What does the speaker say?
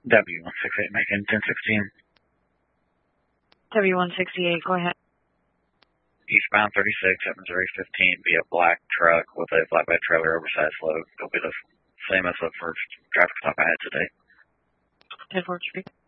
W168 Macon 1016. W168, go ahead. Eastbound 36 at Missouri 15 be a black truck with a flatbed trailer oversized load. It'll be the same as the first traffic stop I had today. 10-4, speak.